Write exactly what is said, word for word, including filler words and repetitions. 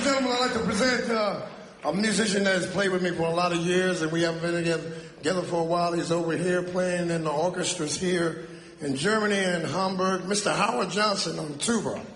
gentlemen, I'd like to present uh, a musician that has played with me for a lot of years, and we haven't been together, together for a while. He's over here playing in the orchestras here in Germany and Hamburg. Mister Howard Johnson on tuba.